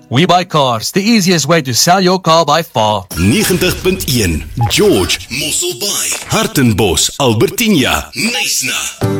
We Buy Cars, the easiest way to sell your car by far. 90.1 George, Mosselbaai, Hartenbos, Albertinia, Knysna.